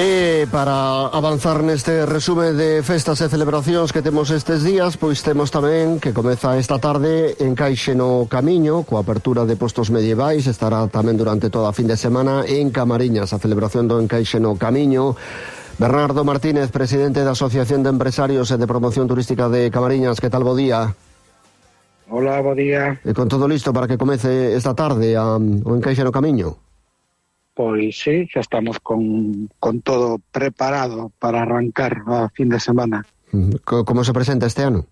E para avanzar neste resume de festas e celebracións que temos estes días, pois temos tamén que comeza esta tarde Encaixe no Camiño, coa apertura de postos medievais. Estará tamén durante toda a fin de semana en Camariñas a celebración do Encaixe no Camiño. Bernardo Martínez, presidente da Asociación de Empresarios e de Promoción Turística de Camariñas, que tal, bo día? Hola, bo día. E con todo listo para que comece esta tarde o Encaixe no Camiño? Pois sí, xa estamos con todo preparado para arrancar a fin de semana. Como se presenta este ano?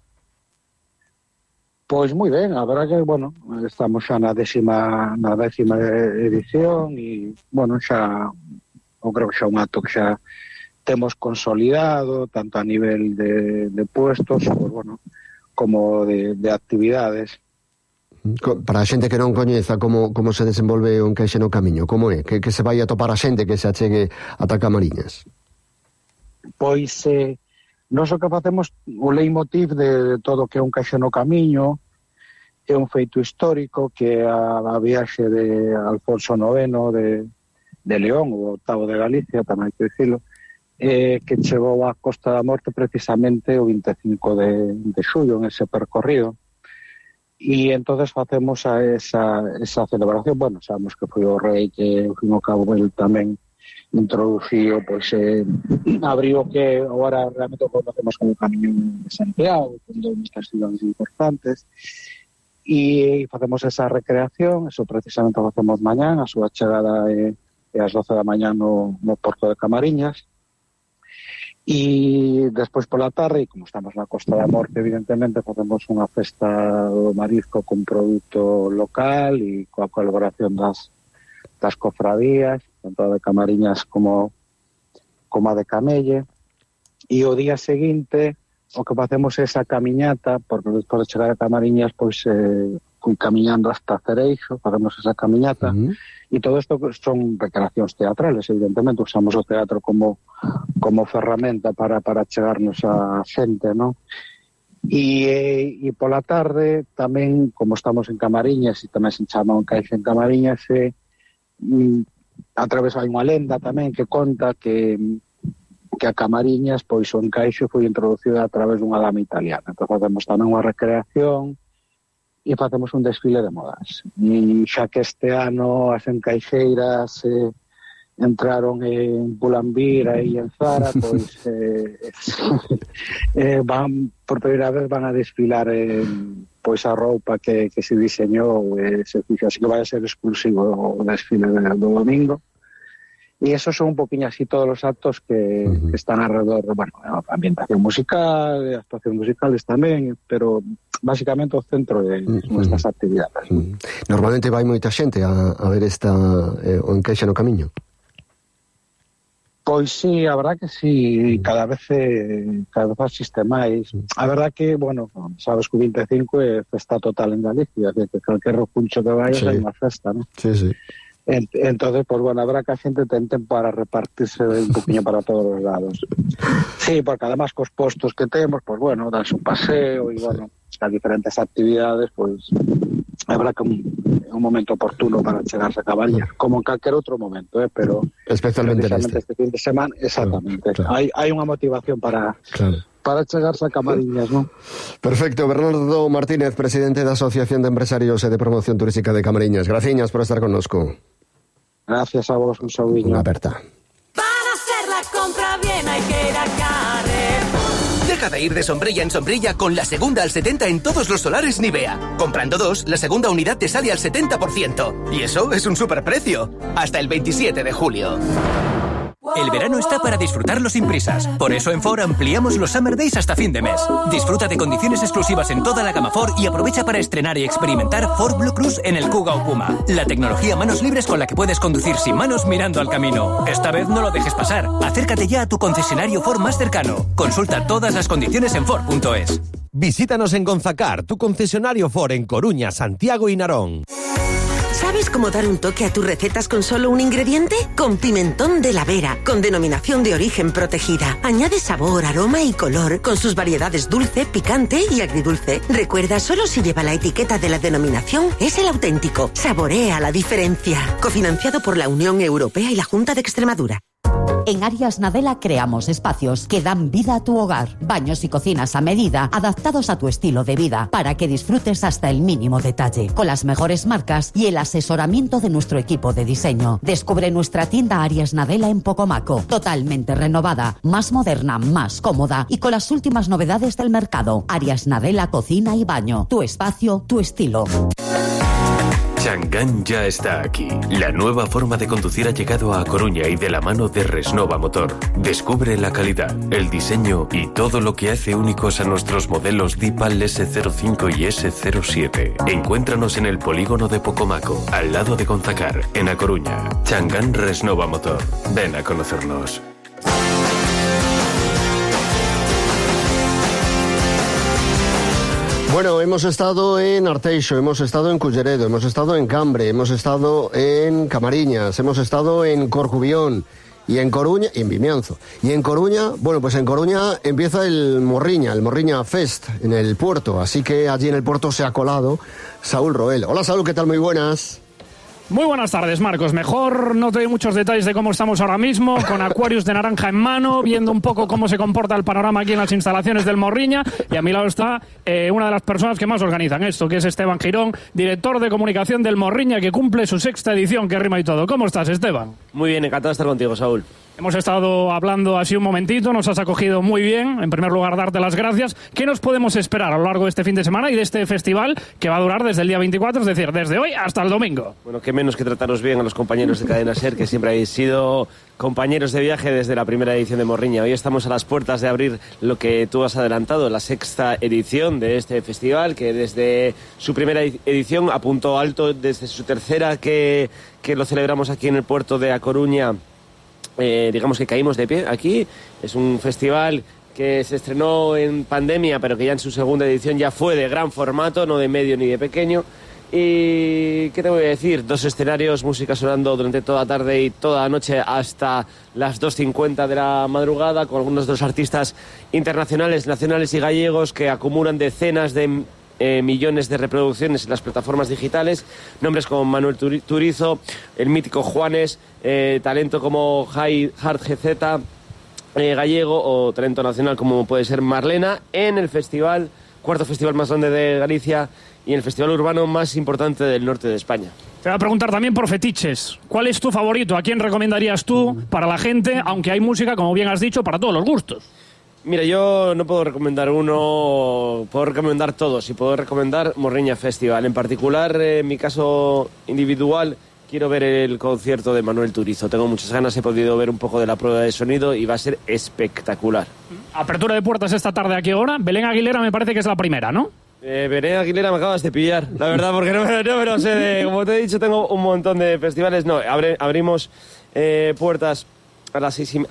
Pois moi ben, a verdade que, bueno, estamos xa na décima edición e, bueno, xa, eu creo que xa un acto que xa temos consolidado, tanto a nivel de puestos, pois, bueno, como de actividades. Para a xente que non coñeza como se desenvolve o Encaixe no Camiño, como é? Que se vai a topar a xente que se achegue ata Camariñas? Pois, nós o que facemos, o leitmotiv de todo o que é o Encaixe no Camiño é un feito histórico que é a viaxe de Alfonso IX de León, o octavo de Galicia, tamén hai que dicilo, que chegou á Costa da Morte precisamente o 25 de xullo en ese percorrido. E entonces facemos esa celebración. Bueno, sabemos que foi o rei que, ao fin e ao cabo, el tamén introduciu, pois, abriu que agora realmente o conocemos como o Camiño de Santiago, con estas cidades importantes, e facemos esa recreación. Eso precisamente o facemos mañán, a súa chegada é ás 12 da mañán no Porto de Camariñas. E despois pola tarde, e como estamos na Costa da Morte, evidentemente, facemos unha festa do marisco con produto local e coa colaboración das cofradías, tanto a de Camariñas como a de Camelle. E o día seguinte, o que facemos é esa camiñata, porque despois de chegar a Camariñas, pois, camiñando hasta Cereixo, facemos esa camiñata. E todo isto son recreacións teatrales, evidentemente, usamos o teatro como ferramenta para chegarnos a xente, non? E pola tarde, tamén, como estamos en Camariñas, e tamén se chama un Encaixe en Camariñas, a través hai unha lenda tamén que conta que a Camariñas, pois, o Encaixe foi introducido a través dunha dama italiana. Entón facemos tamén unha recreación e facemos un desfile de modas. E xa que este ano as encaixeiras entraron en Pulambira e en Zara, pois por primeira vez van a desfilar pois a roupa que se diseñou, se fixo, así que vai a ser exclusivo o desfile do domingo. E esos son un poquinho así todos os actos que están alrededor, bueno, a ambientación musical, actuacións musicales tamén, pero basicamente o centro de estas actividades. Normalmente vai moita xente a ver o Encaixe no Camiño? Pois sí, a verdad que sí, cada vez asiste máis. A verdad que, bueno, sabes que o 25 é festa total en Galicia, que calquer repuncho que vai hai unha festa, non? Sí, sí. Entonces, pues bueno, habrá que a xente tenten para repartirse un poquinho para todos os lados. Sí, porque además cos postos que temos, pues bueno, danse un paseo e, bueno, as diferentes actividades, pues habrá que un momento oportuno para chegarse a Camariñas, como en calquer outro momento, pero especialmente este fin de semana, exactamente. Claro. Hai unha motivación para chegarse a Camariñas, ¿no? Perfecto. Bernardo Martínez, presidente da Asociación de Empresarios e de Promoción Turística de Camariñas. Graciñas por estar connosco. Gracias a vos, un saludiño. Unha aperta. Para hacer la compra bien hay que ir a Carrefour. Deja de ir de sombrilla en sombrilla con la segunda al 70 en todos los solares Nivea. Comprando 2, la segunda unidad te sale al 70%. Y eso es un superprecio. Hasta el 27 de julio. El verano está para disfrutarlo sin prisas. Por eso en Ford ampliamos los Summer Days hasta fin de mes. Disfruta de condiciones exclusivas en toda la gama Ford y aprovecha para estrenar y experimentar Ford Blue Cruise en el Kuga o Puma. La tecnología manos libres con la que puedes conducir sin manos mirando al camino. Esta vez no lo dejes pasar. Acércate ya a tu concesionario Ford más cercano. Consulta todas las condiciones en Ford.es. Visítanos en Gonzacar, tu concesionario Ford en Coruña, Santiago y Narón. ¿Sabes cómo dar un toque a tus recetas con solo un ingrediente? Con pimentón de la Vera, con denominación de origen protegida. Añade sabor, aroma y color, con sus variedades dulce, picante y agridulce. Recuerda, solo si lleva la etiqueta de la denominación es el auténtico. Saborea la diferencia. Cofinanciado por la Unión Europea y la Junta de Extremadura. En Arias Nadella creamos espacios que dan vida a tu hogar. Baños y cocinas a medida, adaptados a tu estilo de vida, para que disfrutes hasta el mínimo detalle. Con las mejores marcas y el asesoramiento de nuestro equipo de diseño. Descubre nuestra tienda Arias Nadella en Pocomaco. Totalmente renovada, más moderna, más cómoda y con las últimas novedades del mercado. Arias Nadella Cocina y Baño. Tu espacio, tu estilo. Chang'an ya está aquí. La nueva forma de conducir ha llegado a Coruña y de la mano de Resnova Motor. Descubre la calidad, el diseño y todo lo que hace únicos a nuestros modelos Deepal S05 y S07. Encuéntranos en el polígono de Pocomaco, al lado de Gonzacar, en A Coruña. Chang'an Resnova Motor. Ven a conocernos. Bueno, hemos estado en Arteixo, hemos estado en Culleredo, hemos estado en Cambre, hemos estado en Camariñas, hemos estado en Corcubión y en Coruña, y en Vimianzo. Y en Coruña, bueno, pues en Coruña empieza el Morriña Fest en el puerto, así que allí en el puerto se ha colado Saúl Roel. Hola Saúl, ¿qué tal? Muy buenas. Muy buenas tardes, Marcos. Mejor no te doy muchos detalles de cómo estamos ahora mismo, con Aquarius de naranja en mano, viendo un poco cómo se comporta el panorama aquí en las instalaciones del Morriña. Y a mi lado está una de las personas que más organizan esto, que es Esteban Girón, director de comunicación del Morriña, que cumple su 6ª edición, que rima y todo. ¿Cómo estás, Esteban? Muy bien, encantado de estar contigo, Saúl. Hemos estado hablando así un momentito, nos has acogido muy bien. En primer lugar, darte las gracias. ¿Qué nos podemos esperar a lo largo de este fin de semana y de este festival que va a durar desde el día 24, es decir, desde hoy hasta el domingo? Bueno, qué menos que trataros bien a los compañeros de Cadena SER, que siempre habéis sido compañeros de viaje desde la primera edición de Morriña. Hoy estamos a las puertas de abrir lo que tú has adelantado, la 6ª edición de este festival, que desde su primera edición apuntó alto, desde su tercera que lo celebramos aquí en el puerto de A Coruña. Digamos que caímos de pie aquí. Es un festival que se estrenó en pandemia, pero que ya en su 2ª edición ya fue de gran formato, no de medio ni de pequeño. Y ¿qué te voy a decir? 2 escenarios, música sonando durante toda la tarde y toda la noche hasta las 2:50 de la madrugada, con algunos de los artistas internacionales, nacionales y gallegos que acumulan decenas de millones de reproducciones en las plataformas digitales. Nombres como Manuel Turizo, el mítico Juanes, talento como Hard GZ gallego, o talento nacional como puede ser Marlena, en el festival, 4º festival más grande de Galicia y el festival urbano más importante del norte de España. Te voy a preguntar también por fetiches. ¿Cuál es tu favorito? ¿A quién recomendarías tú para la gente? Aunque hay música, como bien has dicho, para todos los gustos. Mira, yo no puedo recomendar uno, puedo recomendar todos y puedo recomendar Morriña Festival. En particular, en mi caso individual, quiero ver el concierto de Manuel Turizo. Tengo muchas ganas, he podido ver un poco de la prueba de sonido y va a ser espectacular. Apertura de puertas esta tarde, ¿a qué hora? Belén Aguilera me parece que es la primera, ¿no? Belén Aguilera me acabas de pillar, la verdad, porque no me lo sé. Como te he dicho, tengo un montón de festivales. No, abrimos puertas a las 6:30,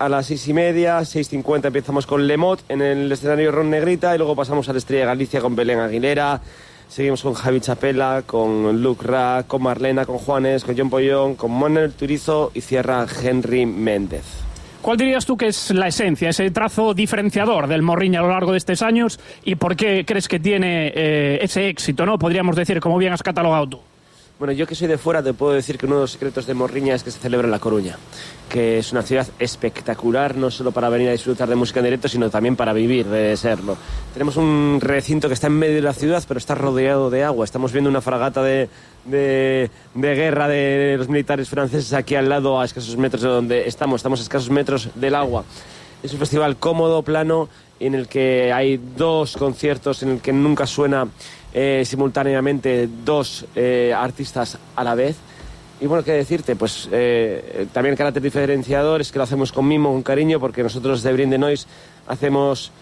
6:50 empezamos con Lemot en el escenario Ron Negrita y luego pasamos a la Estrella de Galicia con Belén Aguilera, seguimos con Javi Chapela, con Luke Ra, con Marlena, con Juanes, con John Pollón, con Manuel Turizo y cierra Henry Méndez. ¿Cuál dirías tú que es la esencia, ese trazo diferenciador del Morriña a lo largo de estos años y por qué crees que tiene ese éxito, ¿no? Podríamos decir, como bien has catalogado tú. Bueno, yo que soy de fuera te puedo decir que uno de los secretos de Morriña es que se celebra en La Coruña, que es una ciudad espectacular, no solo para venir a disfrutar de música en directo, sino también para vivir, de serlo. Tenemos un recinto que está en medio de la ciudad, pero está rodeado de agua. Estamos viendo una fragata de guerra de los militares franceses aquí al lado, a escasos metros de donde estamos a escasos metros del agua. Es un festival cómodo, plano, en el que hay 2 conciertos, en el que nunca suena simultáneamente 2 artistas a la vez. Y bueno, ¿qué decirte? Pues también el carácter diferenciador es que lo hacemos con mimo, con cariño, porque nosotros de Bring the Noise hacemos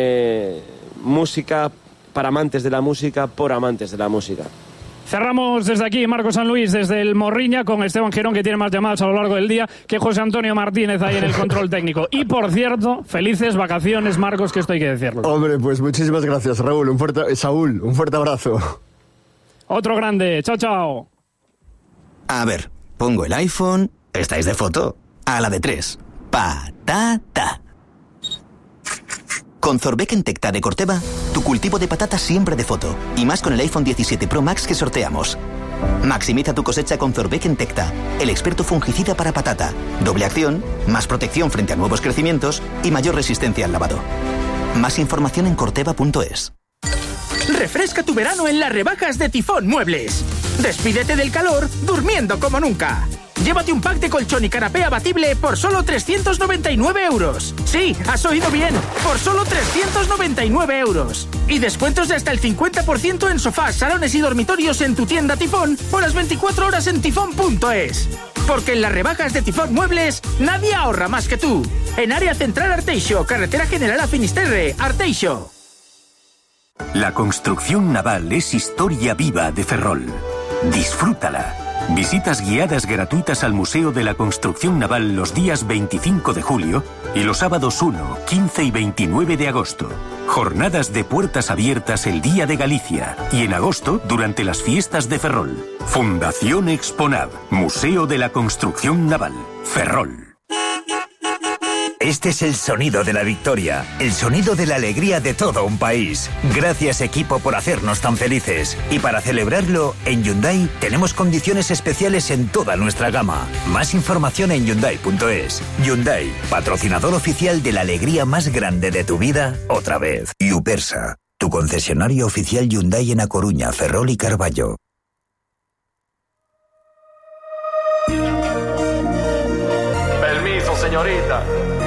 música para amantes de la música, por amantes de la música. Cerramos desde aquí, Marcos San Luis, desde el Morriña, con Esteban Girón, que tiene más llamadas a lo largo del día que José Antonio Martínez ahí en el control técnico. Y, por cierto, felices vacaciones, Marcos, que esto hay que decirlo. Hombre, pues muchísimas gracias, Saúl, un fuerte abrazo. Otro grande, chao, chao. A ver, pongo el iPhone, estáis de foto, a la de 3, patata. Con Zorbeck Tecta de Corteva, tu cultivo de patatas siempre de foto. Y más con el iPhone 17 Pro Max que sorteamos. Maximiza tu cosecha con Zorvec Intecta, el experto fungicida para patata. Doble acción, más protección frente a nuevos crecimientos y mayor resistencia al lavado. Más información en corteva.es. Refresca tu verano en las rebajas de Tifón Muebles. Despídete del calor durmiendo como nunca. Llévate un pack de colchón y canapé abatible por solo 399 euros. Sí, has oído bien, por solo 399 euros. Y descuentos de hasta el 50% en sofás, salones y dormitorios en tu tienda Tifón o las 24 horas en tifón.es. Porque en las rebajas de Tifón Muebles, nadie ahorra más que tú. En Área Central Arteixo, Carretera General a Finisterre, Arteixo. La construcción naval es historia viva de Ferrol. Disfrútala. Visitas guiadas gratuitas al Museo de la Construcción Naval los días 25 de julio y los sábados 1, 15 y 29 de agosto. Jornadas de puertas abiertas el Día de Galicia y en agosto durante las fiestas de Ferrol. Fundación Exponav, Museo de la Construcción Naval, Ferrol. Este es el sonido de la victoria, el sonido de la alegría de todo un país. Gracias, equipo, por hacernos tan felices. Y para celebrarlo, en Hyundai tenemos condiciones especiales en toda nuestra gama. Más información en Hyundai.es. Hyundai, patrocinador oficial de la alegría más grande de tu vida, otra vez. Yupersa, tu concesionario oficial Hyundai en A Coruña, Ferrol y Carballo. Permiso, señorita.